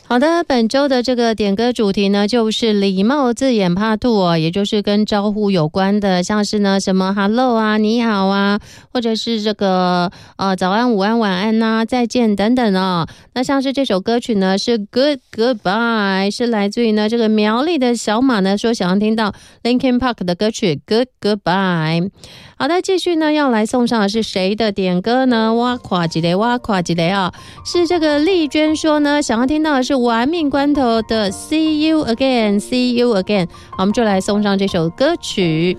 好的，本周的这个点歌主题呢，就是礼貌字眼怕吐哦，也就是跟招呼有关的，像是呢什么 hello 啊、你好啊，或者是这个早安、午安、晚安呐、再见等等哦。那像是这首歌曲呢是 Good Goodbye， 是来自于呢这个苗栗的小马呢说想要听到 Linkin Park 的歌曲 Good Goodbye。好的，继续呢要来送上的是谁的点歌呢？哇垮几雷哇垮几雷啊！是这个丽娟说呢，想要听到的是玩命关头的 See You Again， See You Again。好，我们就来送上这首歌曲。